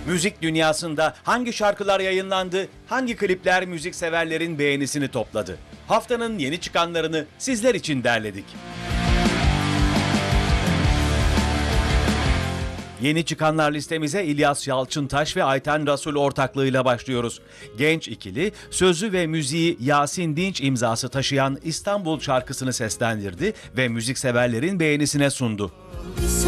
Müzik dünyasında hangi şarkılar yayınlandı, hangi klipler müzikseverlerin beğenisini topladı? Haftanın yeni çıkanlarını sizler için derledik. Yeni çıkanlar listemize İlyas Yalçıntaş ve Ayten Rasul ortaklığıyla başlıyoruz. Genç ikili, sözü ve müziği Yasin Dinç imzası taşıyan İstanbul şarkısını seslendirdi ve müzikseverlerin beğenisine sundu.